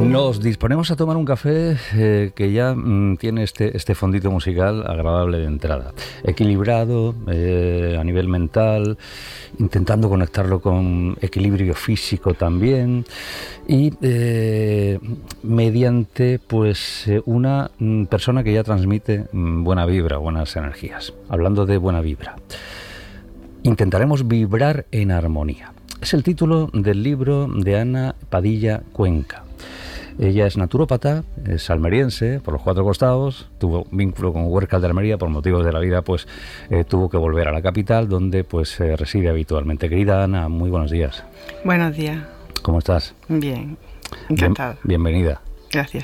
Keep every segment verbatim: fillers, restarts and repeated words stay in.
Nos disponemos a tomar un café eh, que ya mm, tiene este, este fondito musical agradable de entrada. Equilibrado eh, a nivel mental, intentando conectarlo con equilibrio físico también y eh, mediante pues eh, una mm, persona que ya transmite mm, buena vibra, buenas energías. Hablando de buena vibra, intentaremos vibrar en armonía. Es el título del libro de Ana Padilla Cuenca. Ella es naturópata, es almeriense por los cuatro costados, tuvo vínculo con Huércal de Almería, por motivos de la vida pues eh, tuvo que volver a la capital donde pues eh, reside habitualmente. Querida Ana, muy buenos días. Buenos días. ¿Cómo estás? Bien, encantada. Bien, bienvenida. Gracias.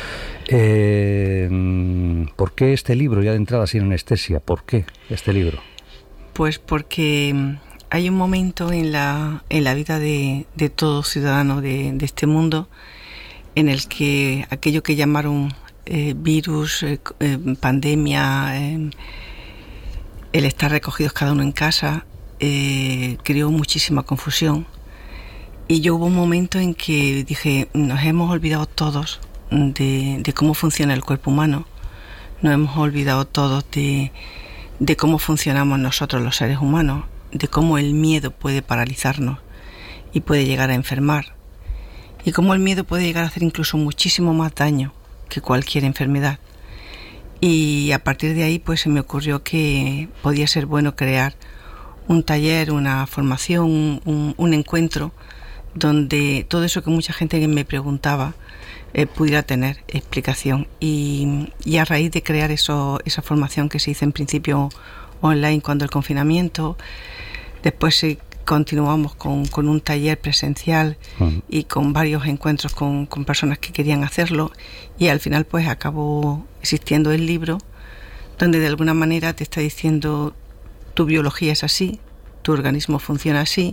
Eh, ¿Por qué este libro ya de entrada sin anestesia? ¿Por qué este libro? Pues porque hay un momento en la, en la vida de, de todo ciudadano de, de este mundo en el que aquello que llamaron eh, virus, eh, eh, pandemia, eh, el estar recogidos cada uno en casa, eh, creó muchísima confusión. Y yo hubo un momento en que dije, nos hemos olvidado todos de, de cómo funciona el cuerpo humano, nos hemos olvidado todos de, de cómo funcionamos nosotros los seres humanos, de cómo el miedo puede paralizarnos y puede llegar a enfermar. Y cómo el miedo puede llegar a hacer incluso muchísimo más daño que cualquier enfermedad. Y a partir de ahí pues se me ocurrió que podía ser bueno crear un taller, una formación, un, un encuentro donde todo eso que mucha gente me preguntaba eh, pudiera tener explicación. Y, y a raíz de crear eso, esa formación que se hizo en principio online cuando el confinamiento, después se continuamos con, con un taller presencial uh-huh. y con varios encuentros con, con personas que querían hacerlo, y al final pues acabó existiendo el libro donde de alguna manera te está diciendo tu biología es así, tu organismo funciona así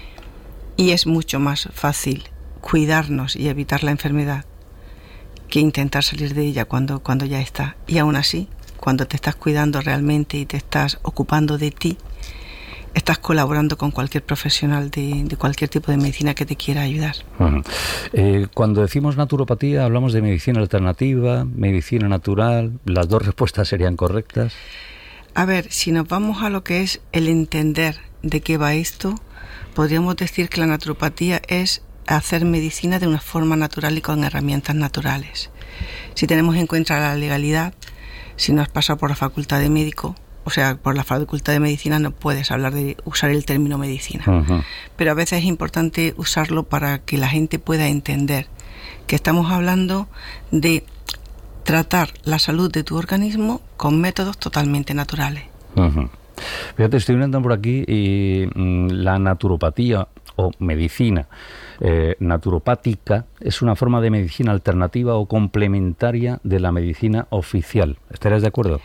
y es mucho más fácil cuidarnos y evitar la enfermedad que intentar salir de ella cuando, cuando ya está. Y aún así, cuando te estás cuidando realmente y te estás ocupando de ti, estás colaborando con cualquier profesional de, de cualquier tipo de medicina que te quiera ayudar. Uh-huh. Eh, cuando decimos naturopatía, hablamos de medicina alternativa, medicina natural, ¿las dos respuestas serían correctas? A ver, si nos vamos a lo que es el entender de qué va esto, podríamos decir que la naturopatía es hacer medicina de una forma natural y con herramientas naturales. Si tenemos en cuenta la legalidad, si no has pasado por la facultad de médico, o sea, por la facultad de medicina no puedes hablar de usar el término medicina. Uh-huh. Pero a veces es importante usarlo para que la gente pueda entender que estamos hablando de tratar la salud de tu organismo con métodos totalmente naturales. Uh-huh. Fíjate, estoy viendo por aquí y mm, la naturopatía o medicina eh, naturopática es una forma de medicina alternativa o complementaria de la medicina oficial. ¿Estarías de acuerdo?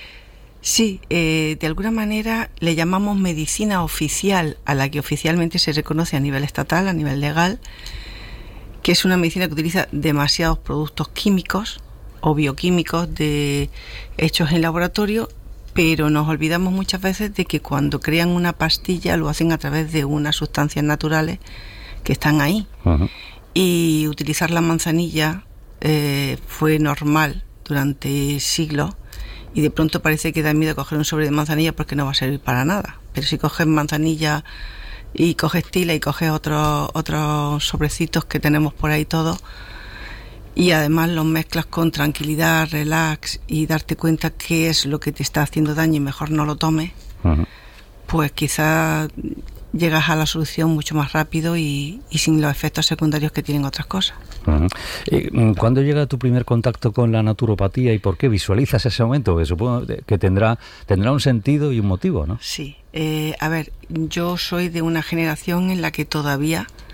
Sí, eh, de alguna manera le llamamos medicina oficial a la que oficialmente se reconoce a nivel estatal, a nivel legal, que es una medicina que utiliza demasiados productos químicos o bioquímicos de, hechos en laboratorio, pero nos olvidamos muchas veces de que cuando crean una pastilla lo hacen a través de unas sustancias naturales que están ahí. Uh-huh. Y utilizar la manzanilla eh, fue normal durante siglos. Y de pronto parece que da miedo coger un sobre de manzanilla porque no va a servir para nada. Pero si coges manzanilla y coges tila y coges otros otros sobrecitos que tenemos por ahí todos, y además los mezclas con tranquilidad, relax y darte cuenta qué es lo que te está haciendo daño y mejor no lo tomes, uh-huh. pues quizás llegas a la solución mucho más rápido y, y sin los efectos secundarios que tienen otras cosas. Uh-huh. ¿Cuándo llega tu primer contacto con la naturopatía y por qué visualizas ese momento? Que supongo que tendrá, tendrá un sentido y un motivo, ¿no? Sí. Eh, a ver, yo soy de una generación en la que todavía